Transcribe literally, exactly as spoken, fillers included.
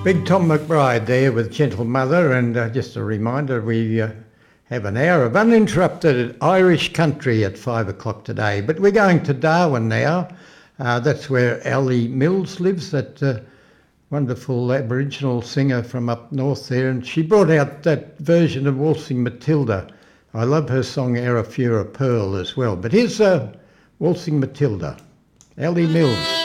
Big Tom McBride there with Gentle Mother, and uh, just a reminder, we uh, have an hour of uninterrupted Irish country at five o'clock today. But we're going to Darwin now. Uh, that's where Ellie Mills lives, that uh, wonderful Aboriginal singer from up north there, and she brought out that version of Waltzing Matilda. I love her song Arafura Pearl as well. But here's uh, Waltzing Matilda, Ellie Mills.